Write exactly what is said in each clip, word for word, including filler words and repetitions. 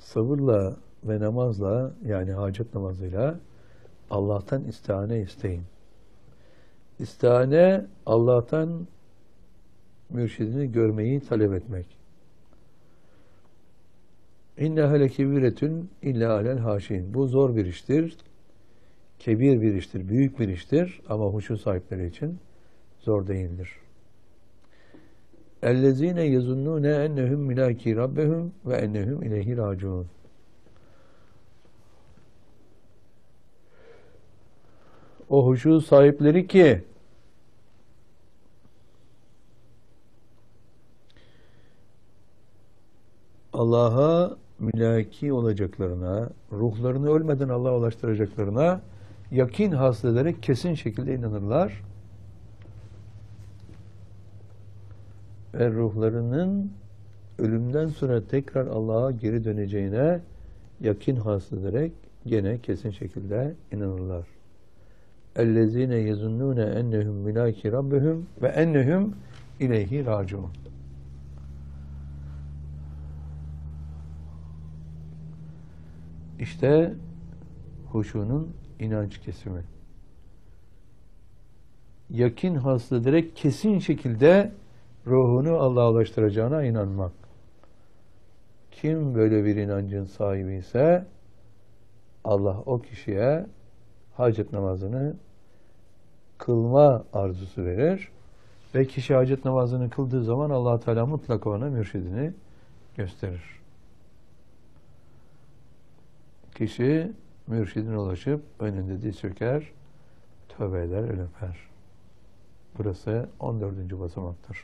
sabırla ve namazla, yani hacet namazıyla Allah'tan istihane isteyin. İstihane, Allah'tan mürşidini görmeyi talep etmek. İnneha lekebiretün illa alel haşin. Bu zor bir iştir. Kebir bir iştir, büyük bir iştir ama huşu sahipleri için zor değildir. اَلَّذ۪ينَ يَزُنُّونَ اَنَّهُمْ مِلَاكِي رَبَّهُمْ وَاَنَّهُمْ اِلَيْهِ رَاجِعُونَ. O huşu sahipleri ki Allah'a mülaki olacaklarına, ruhlarını ölmeden Allah'a ulaştıracaklarına yakin hasıl ederek kesin şekilde inanırlar. Ve ruhlarının ölümden sonra tekrar Allah'a geri döneceğine yakin hasıl ederek gene kesin şekilde inanırlar. اَلَّذ۪ينَ يَزُنُّونَ اَنَّهُمْ مِلَاكِ رَبِّهُمْ وَاَنَّهُمْ اِلَيْهِ رَاجِعُونَ. İşte huşunun inanç kesimi. Yakin hasıl ederek kesin şekilde ruhunu Allah'a ulaştıracağına inanmak. Kim böyle bir inancın sahibi ise Allah o kişiye hacet namazını kılma arzusu verir ve kişi hacet namazını kıldığı zaman Allah Teala mutlaka ona mürşidini gösterir. Kişi mürşidine ulaşıp önünde diz çöker, tövbe eder, el öper. Burası on dördüncü basamaktır.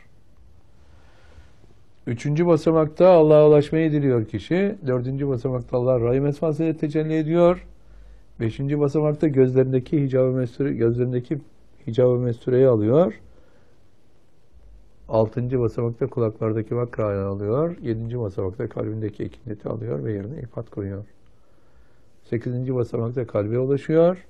Üçüncü basamakta Allah'a ulaşmayı diliyor kişi. Dördüncü basamakta Allah Rahim esmasıyla tecelli ediyor. Beşinci basamakta gözlerindeki hicab-ı mesture, gözlerindeki hicab-ı mestureyi alıyor. Altıncı basamakta kulaklardaki vakrayı alıyor. Yedinci basamakta kalbindeki ekineti alıyor ve yerine ifat koyuyor. Sekizinci basamakta kalbe ulaşıyor.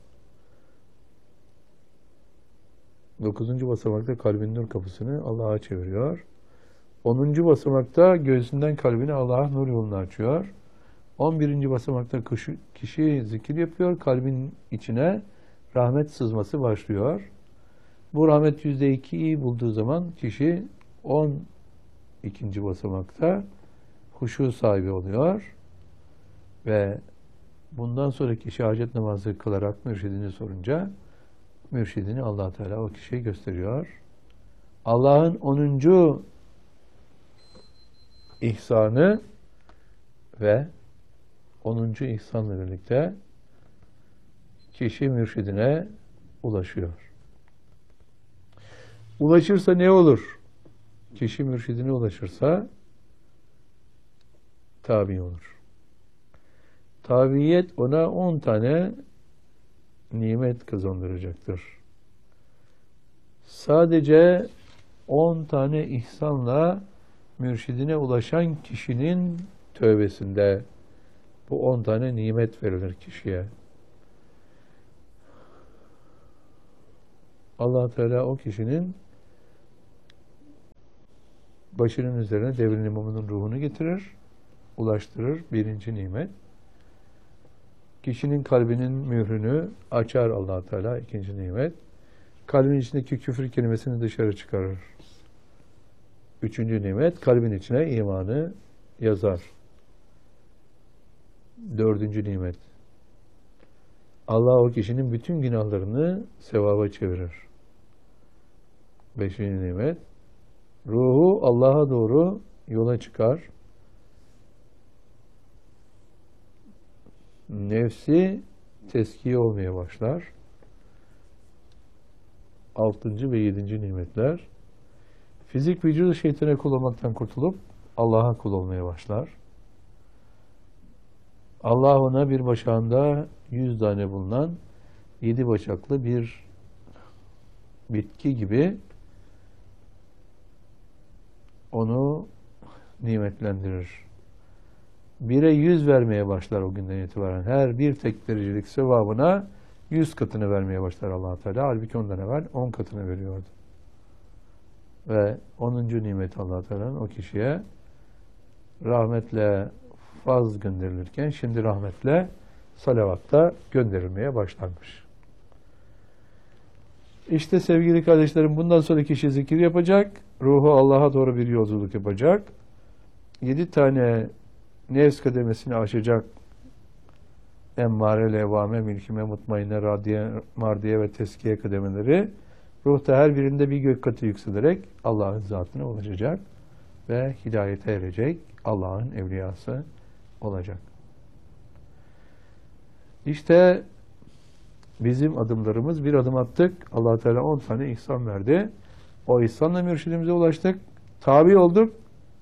Dokuzuncu basamakta kalbin nur kapısını Allah'a çeviriyor. Onuncu basamakta göğsünden kalbini Allah'a nur yolunu açıyor. On birinci basamakta kişi, kişi zikir yapıyor. Kalbin içine rahmet sızması başlıyor. Bu rahmet yüzde ikiyi bulduğu zaman kişi on ikinci basamakta huşu sahibi oluyor. Ve bundan sonra kişi hacet namazı kılarak mürşidini sorunca mürşidini Allah Teala o kişiye gösteriyor. Allah'ın onuncu ihsanı ve onuncu ihsanla birlikte kişi mürşidine ulaşıyor. Ulaşırsa ne olur? Kişi mürşidine ulaşırsa tabi olur. Tabiyet ona on tane nimet kazandıracaktır. Sadece on tane ihsanla mürşidine ulaşan kişinin tövbesinde bu on tane nimet verilir kişiye. Allah Teala o kişinin başının üzerine devrin imamının ruhunu getirir, ulaştırır. Birinci nimet. Kişinin kalbinin mührünü açar Allah Teala. İkinci nimet. Kalbin içindeki küfür kelimesini dışarı çıkarır. Üçüncü nimet. Kalbin içine imanı yazar. Dördüncü nimet. Allah o kişinin bütün günahlarını sevaba çevirir. Beşinci nimet. Ruhu Allah'a doğru yola çıkar. Nefsi teskiye olmaya başlar. Altıncı ve yedinci nimetler. Fizik vücudu şeytana kul olmaktan kurtulup Allah'a kul olmaya başlar. Allah ona bir başağında yüz tane bulunan yedi başaklı bir bitki gibi onu nimetlendirir. Bire yüz vermeye başlar o günden itibaren. Her bir tek derecelik sevabına yüz katını vermeye başlar Allah Teala. Halbuki ondan evvel on katını veriyordu. Ve onuncu nimet Allah Teala'nın o kişiye rahmetle elfaz gönderilirken şimdi rahmetle, salavatta gönderilmeye başlanmış. İşte sevgili kardeşlerim, bundan sonra kişi zikir yapacak, ruhu Allah'a doğru bir yolculuk yapacak, yedi tane nefs kademesini aşacak, emmare, levvame, mülkime, mutmainne, radiye, mardiye ve teskiye kademeleri, ruhta her birinde bir gök katı yükselerek Allah'ın zatına ulaşacak ve hidayete erecek, Allah'ın evliyası olacak. İşte bizim adımlarımız, bir adım attık. Allah Teala on tane ihsan verdi. O ihsanla mürşidimize ulaştık. Tabi olduk.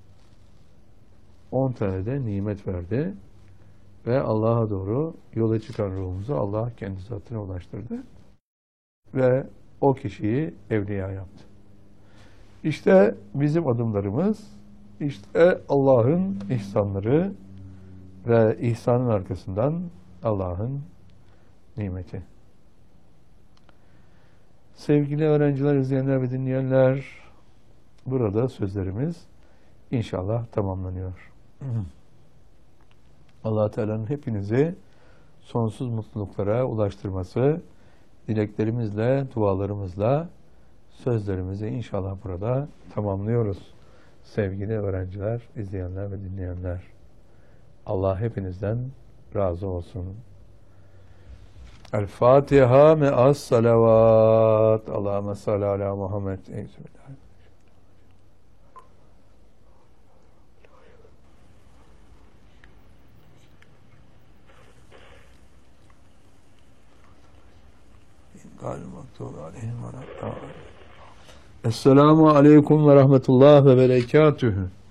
on tane de nimet verdi. Ve Allah'a doğru yola çıkan ruhumuzu Allah kendi zatına ulaştırdı. Ve o kişiyi evliya yaptı. İşte bizim adımlarımız, işte Allah'ın ihsanları ve ihsanın arkasından Allah'ın nimeti. Sevgili öğrenciler, izleyenler ve dinleyenler, burada sözlerimiz inşallah tamamlanıyor. Allah Teala'nın hepinizi sonsuz mutluluklara ulaştırması, dileklerimizle, dualarımızla sözlerimizi inşallah burada tamamlıyoruz. Sevgili öğrenciler, izleyenler ve dinleyenler, Allah hepinizden razı olsun. El-Fatiha me'as salavat. Allahümme salli ala Muhammed. Esselamu aleyküm ve rahmetullah ve berekatühü.